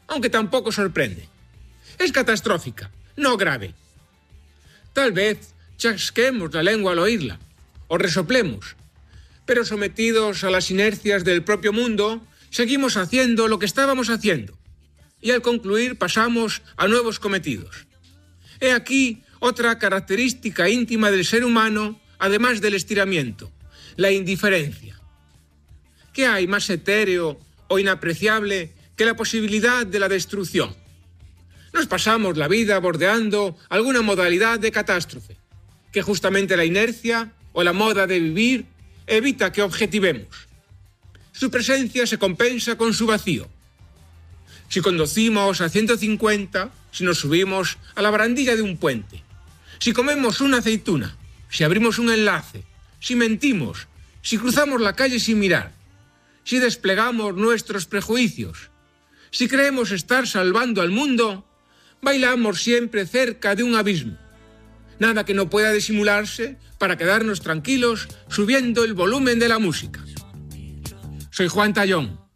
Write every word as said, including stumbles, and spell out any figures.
aunque tampoco sorprende. Es catastrófica, no grave. Tal vez chasquemos la lengua al oírla, o resoplemos, pero sometidos a las inercias del propio mundo, seguimos haciendo lo que estábamos haciendo, y al concluir pasamos a nuevos cometidos. He aquí otra característica íntima del ser humano, además del estiramiento, la indiferencia. ¿Qué hay más etéreo o inapreciable que la posibilidad de la destrucción? Nos pasamos la vida bordeando alguna modalidad de catástrofe, que justamente la inercia o la moda de vivir evita que objetivemos. Su presencia se compensa con su vacío. Si conducimos a ciento cincuenta, si nos subimos a la barandilla de un puente, si comemos una aceituna, si abrimos un enlace, si mentimos, si cruzamos la calle sin mirar, si desplegamos nuestros prejuicios, si creemos estar salvando al mundo, bailamos siempre cerca de un abismo. Nada que no pueda disimularse para quedarnos tranquilos subiendo el volumen de la música. Soy Juan Tallón.